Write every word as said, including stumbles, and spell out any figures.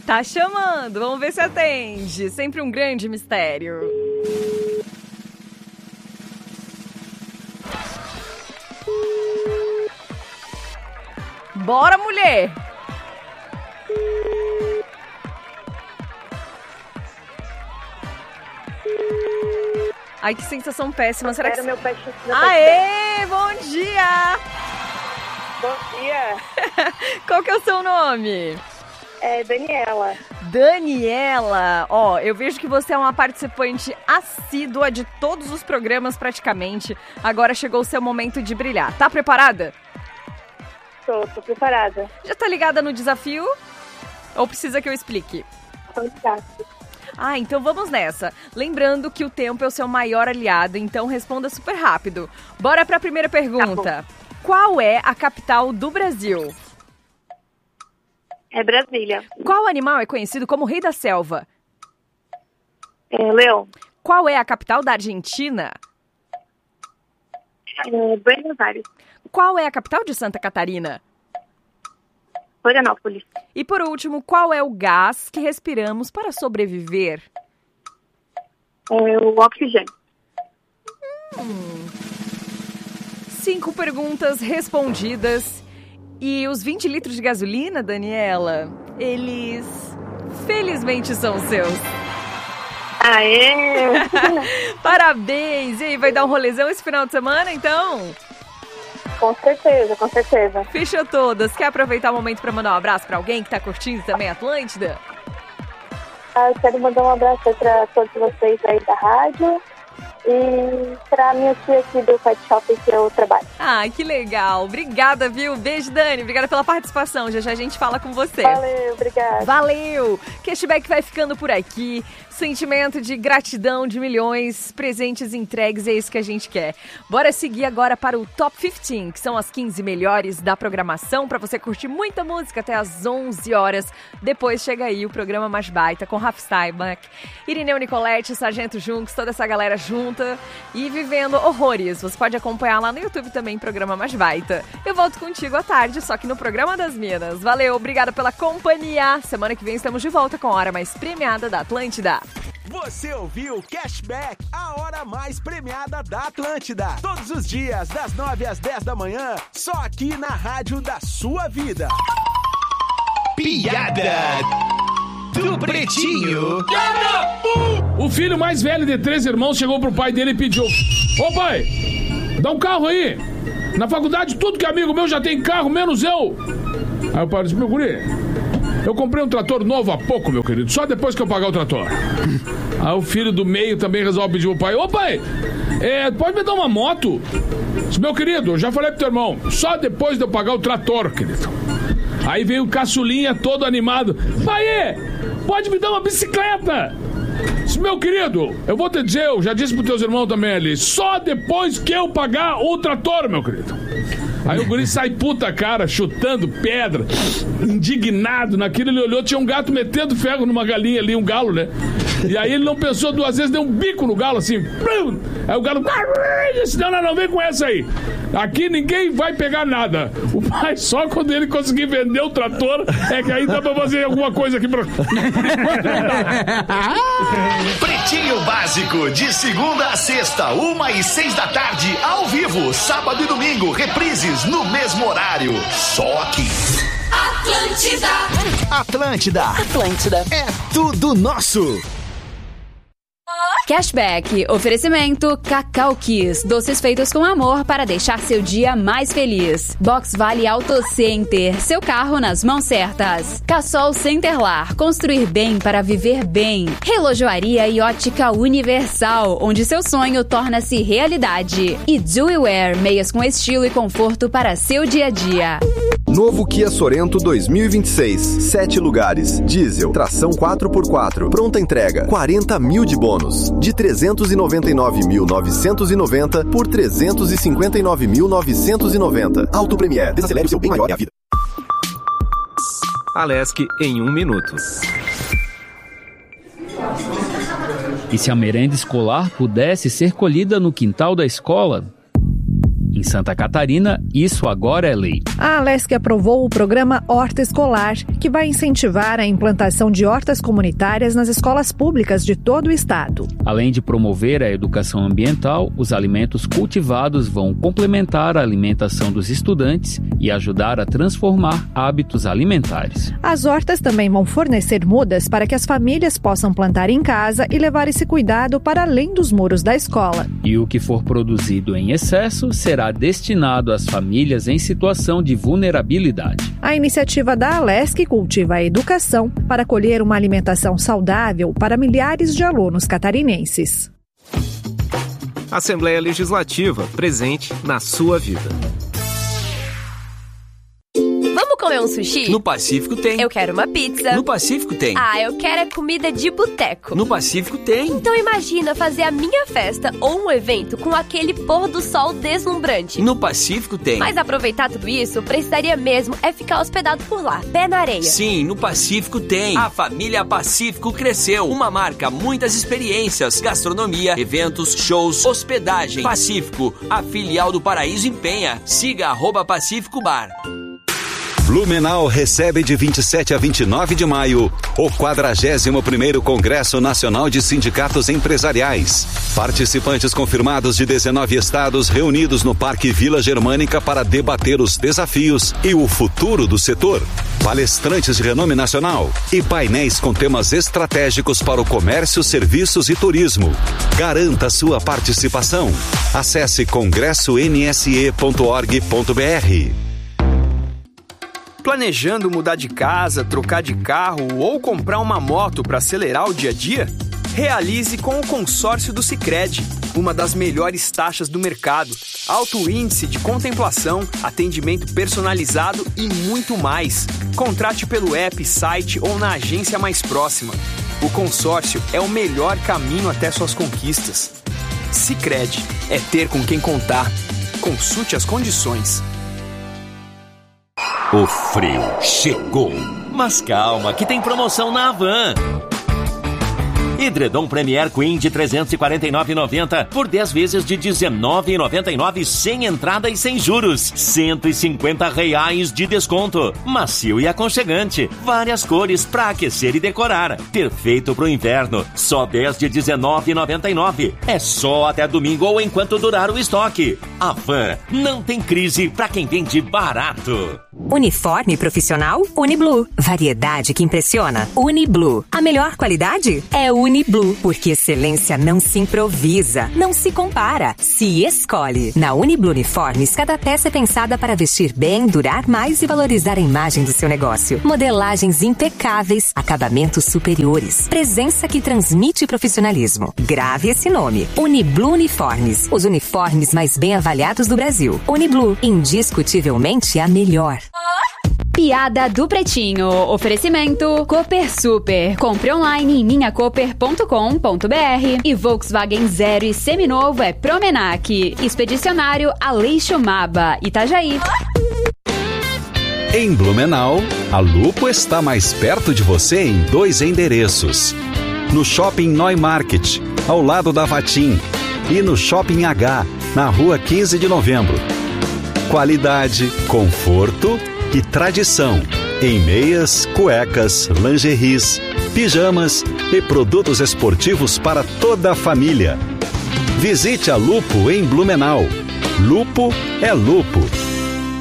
Tá chamando, vamos ver se atende. Sempre um grande mistério. Bora, mulher! Ai, que sensação péssima. Será que... meu peixe. Aê, bom dia! Bom dia. Qual que é o seu nome? É Daniela. Daniela, ó, eu vejo que você é uma participante assídua de todos os programas praticamente. Agora chegou o seu momento de brilhar. Tá preparada? Tô, tô preparada. Já tá ligada no desafio? Ou precisa que eu explique? Fantástico. Ah, então vamos nessa. Lembrando que o tempo é o seu maior aliado, então responda super rápido. Bora pra primeira pergunta. Tá Qual é a capital do Brasil? É Brasília. Qual animal é conhecido como rei da selva? É Leão. Qual é a capital da Argentina? É Buenos Aires. Qual é a capital de Santa Catarina? Florianópolis. E por último, qual é o gás que respiramos para sobreviver? É o oxigênio. Hum. Cinco perguntas respondidas. E os vinte litros de gasolina, Daniela, eles felizmente são seus. Aê! Parabéns! E aí, vai dar um rolezão esse final de semana, então? Com certeza, com certeza. Fechou todas. Quer aproveitar o momento para mandar um abraço para alguém que tá curtindo também Atlântida? Ah, eu quero mandar um abraço para todos vocês aí da rádio e para minha tia aqui do pet shop que eu trabalho. Ah, que legal. Obrigada, viu? Beijo, Dani. Obrigada pela participação. Já já a gente fala com você. Valeu, obrigada. Valeu. Cashback vai ficando por aqui. Sentimento de gratidão de milhões, presentes entregues, é isso que a gente quer. Bora seguir agora para o Top quinze, que são as quinze melhores da programação, para você curtir muita música até as onze horas. Depois chega aí o programa mais baita com Rafa Steinbach, Irineu Nicolete, Sargento Junks, toda essa galera junta e vivendo horrores. Você pode acompanhar lá no YouTube também, programa mais baita. Eu volto contigo à tarde, só que no programa das Minas. Valeu, obrigada pela companhia. Semana que vem estamos de volta com a hora mais premiada da Atlântida. Você ouviu Cashback, a hora mais premiada da Atlântida. Todos os dias, das nove às dez da manhã, só aqui na rádio da sua vida. Piada do Pretinho. O filho mais velho de três irmãos chegou pro pai dele e pediu: Ô pai, dá um carro aí. Na faculdade tudo que é amigo meu já tem carro, menos eu. Aí o pai disse: meu guri, eu comprei um trator novo há pouco, meu querido, só depois que eu pagar o trator. Aí o filho do meio também resolve pedir pro pai: ô pai, é, pode me dar uma moto? Disse: meu querido, eu já falei pro teu irmão, só depois de eu pagar o trator, querido. Aí veio o caçulinha todo animado: pai, pode me dar uma bicicleta? Disse: meu querido, eu vou te dizer, eu já disse pros teus irmãos também ali, só depois que eu pagar o trator, meu querido. Aí o guri sai puta cara, chutando pedra, indignado naquilo. Ele olhou, tinha um gato metendo ferro numa galinha ali, um galo, né? E aí ele não pensou duas vezes, deu um bico no galo assim. Aí o galo disse: não, não, não, vem com essa aí. Aqui ninguém vai pegar nada. O pai, só quando ele conseguir vender o trator, é que aí dá pra fazer alguma coisa aqui pra... Pretinho Básico, de segunda a sexta, uma e seis da tarde, ao vivo, sábado e domingo, reprises no mesmo horário. Só aqui. Atlântida. Atlântida. Atlântida. É tudo nosso. Cashback, oferecimento Cacau Kiss, doces feitos com amor para deixar seu dia mais feliz. Box Vale Auto Center, seu carro nas mãos certas. Cassol Centerlar, construir bem para viver bem. Relojoaria e ótica Universal, onde seu sonho torna-se realidade. E Deweywear, meias com estilo e conforto para seu dia a dia. Novo Kia Sorento dois mil e vinte e seis. Sete lugares. Diesel. Tração quatro por quatro. Pronta entrega. quarenta mil de bônus. De trezentos e noventa e nove mil novecentos e noventa por trezentos e cinquenta e nove mil novecentos e noventa. Auto Premier. Desacelere o seu bem maior e a vida. Alesc em um minuto. E se a merenda escolar pudesse ser colhida no quintal da escola? Em Santa Catarina, isso agora é lei. A Alesc aprovou o programa Horta Escolar, que vai incentivar a implantação de hortas comunitárias nas escolas públicas de todo o estado. Além de promover a educação ambiental, os alimentos cultivados vão complementar a alimentação dos estudantes e ajudar a transformar hábitos alimentares. As hortas também vão fornecer mudas para que as famílias possam plantar em casa e levar esse cuidado para além dos muros da escola. E o que for produzido em excesso será destinado às famílias em situação de vulnerabilidade. A iniciativa da Alesc cultiva a educação para colher uma alimentação saudável para milhares de alunos catarinenses. Assembleia Legislativa, presente na sua vida. Vamos comer um sushi? No Pacífico tem. Eu quero uma pizza. No Pacífico tem. Ah, eu quero é comida de boteco. No Pacífico tem. Então imagina fazer a minha festa ou um evento com aquele pôr do sol deslumbrante. No Pacífico tem. Mas aproveitar tudo isso, precisaria mesmo é ficar hospedado por lá, pé na areia. Sim, no Pacífico tem. A família Pacífico cresceu. Uma marca, muitas experiências, gastronomia, eventos, shows, hospedagem. Pacífico, a filial do Paraíso empenha. Siga arroba Pacífico Bar. Blumenau recebe de vinte e sete a vinte e nove de maio o quadragésimo primeiro Congresso Nacional de Sindicatos Empresariais. Participantes confirmados de dezenove estados reunidos no Parque Vila Germânica para debater os desafios e o futuro do setor. Palestrantes de renome nacional e painéis com temas estratégicos para o comércio, serviços e turismo. Garanta sua participação. Acesse congresso n s e ponto org ponto b r. Planejando mudar de casa, trocar de carro ou comprar uma moto para acelerar o dia a dia? Realize com o consórcio do Sicredi, uma das melhores taxas do mercado, alto índice de contemplação, atendimento personalizado e muito mais. Contrate pelo app, site ou na agência mais próxima. O consórcio é o melhor caminho até suas conquistas. Sicredi, é ter com quem contar. Consulte as condições. O frio chegou, mas calma que tem promoção na Havan. Edredom Premier Queen de trezentos e quarenta e nove reais e noventa centavos por dez vezes de dezenove reais e noventa e nove centavos sem entrada e sem juros. cento e cinquenta reais de desconto. Macio e aconchegante. Várias cores para aquecer e decorar. Perfeito pro inverno. Só dez de dezenove reais e noventa e nove centavos. É só até domingo ou enquanto durar o estoque. Havan, não tem crise para quem vende barato. Uniforme profissional? Uniblue. Variedade que impressiona? Uniblue. A melhor qualidade? É Uniblue. Porque excelência não se improvisa, não se compara, se escolhe. Na Uniblue Uniformes, cada peça é pensada para vestir bem, durar mais e valorizar a imagem do seu negócio. Modelagens impecáveis, acabamentos superiores, presença que transmite profissionalismo. Grave esse nome. Uniblue Uniformes. Os uniformes mais bem avaliados do Brasil. Uniblue. Indiscutivelmente a melhor. Piada do Pretinho. Oferecimento Cooper Super. Compre online em minha cooper ponto com ponto b r. E Volkswagen Zero e Seminovo é Promenac. Expedicionário Aleixo Maba, Itajaí. Em Blumenau, a Lupo está mais perto de você em dois endereços. No Shopping Neumarkt, ao lado da Vatim. E no Shopping H, na rua quinze de novembro. Qualidade, conforto e tradição em meias, cuecas, lingeries, pijamas e produtos esportivos para toda a família. Visite a Lupo em Blumenau. Lupo é Lupo.